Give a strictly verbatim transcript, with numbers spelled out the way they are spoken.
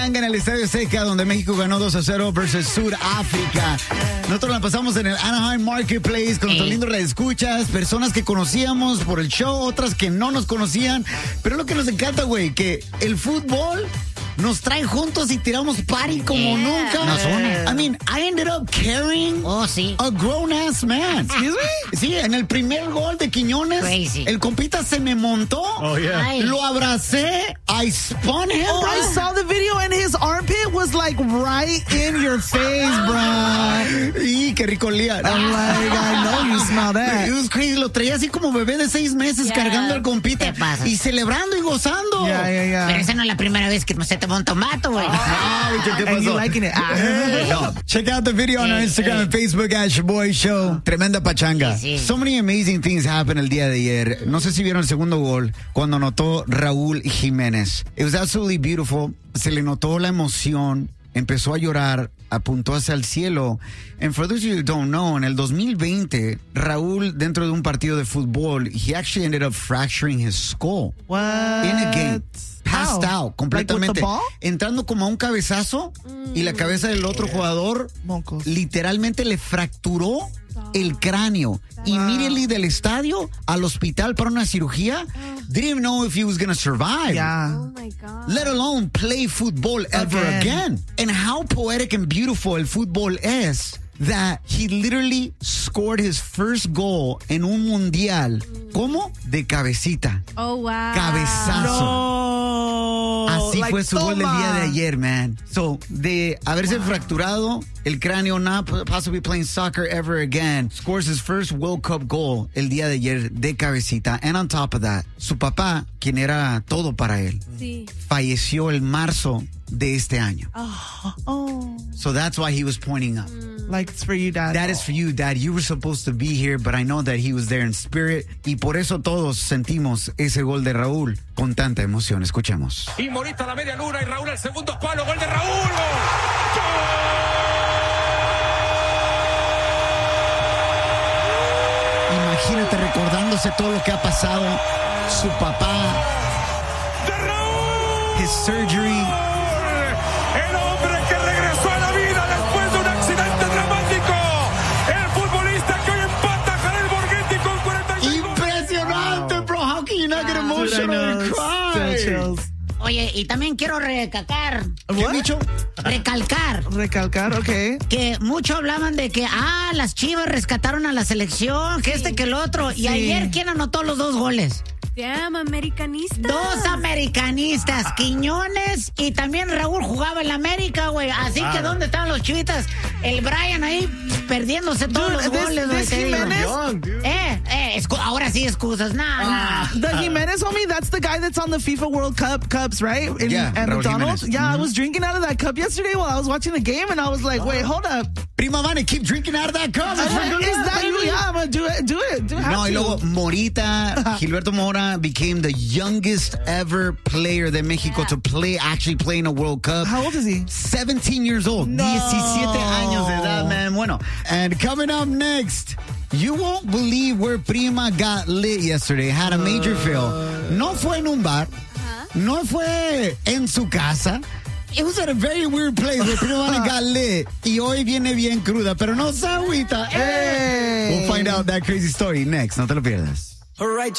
En el Estadio Azteca, donde México ganó dos a cero versus Sudáfrica. Nosotros la pasamos en el Anaheim Marketplace con nuestros lindos reescuchas, personas que conocíamos por el show, otras que no nos conocían. Pero lo que nos encanta, güey, que el fútbol nos trae juntos y tiramos party como Yeah. nunca. Nos une. I mean, I ended up carrying Oh, sí. a grown-ass man. Excuse me? Sí, en el primer gol de Quiñones, Crazy. el compita se me montó, Oh, yeah. Ay. lo abracé, I spun him, Oh, bro. I saw the video and his armpit was like right in your face, bro. Y qué rico olía. I'm like, I know you smell that. It was crazy. Lo traía así como bebé de seis meses Yeah. cargando al compita ¿Qué pasa? y celebrando y gozando. Yeah, yeah, yeah. Pero esa no es la primera vez que se te monta un vato, güey. Ay, ¿qué, qué And you pasó? liking it? Ah. No. Check out the video on our Instagram and Facebook at Shaboy Show. Tremenda pachanga. Sí, sí. So many amazing things happened el día de ayer. No sé si vieron el segundo gol cuando anotó Raúl Jiménez. It was absolutely beautiful. Se le notó la emoción. Empezó a llorar, apuntó hacia el cielo. And for those of you who don't know, en el dos mil veinte, Raúl, dentro de un partido de fútbol, he actually ended up fracturing his skull. What? In a game. Passed How? out completamente. Like with the ball? Entrando como a un cabezazo y la cabeza del otro jugador Mocos. literalmente le fracturó el cráneo. Immediately del estadio al hospital para una cirugía. Didn't even know if he was going to survive. Yeah. Oh my God. Let alone play football ever Again. again. And how poetic and beautiful el fútbol es that he literally scored his first goal en un mundial. ¿Cómo? De cabecita. Oh, wow. Cabezazo. No. Así Like, fue su gol del toma. día de ayer, man. So, de haberse fracturado el cráneo, not possibly playing soccer ever again, scores his first World Cup goal el día de ayer de cabecita. And on top of that, su papá, quien era todo para él, Sí. falleció el marzo de este año. Oh, So that's why he was pointing up. like it's for you, Dad. That is for you, Dad. You were supposed to be here, but I know that he was there in spirit. Y por eso todos sentimos ese gol de Raúl con tanta emoción. Escuchemos. Y Morita a la media luna y Raúl al segundo palo. Gol de Raúl. Imagínate recordándose todo lo que ha pasado. Su papá, ¡De Raúl! his surgery. El hombre que regresó a la vida después de un accidente dramático. El futbolista que hoy empata a Jared Borghetti con cuarenta y seis goles. Impresionante, bro. How can you not get emotional and Still cry? chills. Oye, y también quiero recalcar, ¿Qué What? dicho? recalcar, Recalcar, okay. que mucho hablaban de que, ah, las Chivas rescataron a la selección, que este, que el otro. Y Sí. ayer, ¿quién anotó los dos goles? Damn, americanista. Dos americanistas, Quiñones y también Raúl jugaba en la América, güey. Así que, ¿dónde estaban los chivitas? El Brian ahí perdiéndose todos Dude, los this- goles, güey. this te digo. Jimenez- Eh, eh, excu- ahora sí excusas, nah, nah. The Jimenez homie, that's the guy that's on the FIFA World Cup cups, right? In, Yeah, at Raúl McDonald's. Jimenez. Yeah, I was drinking out of that cup yesterday while I was watching the game, and I was like, wait, hold up. Prima Vane, keep drinking out of that cup. Is that you? Yeah, I'm gonna do it. Do it. Do it. No, y luego Morita, Gilberto Mora became the youngest ever player de México to play, actually play in a World Cup. How old is he? seventeen years old. No. diecisiete años de edad, man. Bueno, and coming up next, you won't believe where Prima got lit yesterday. Had a major fail. No fue en un bar. No fue en su casa. It was at a very weird place where Prima got lit. Y hoy viene bien cruda, pero no se agüita. Hey. We'll find out that crazy story next. No te lo pierdas. All right,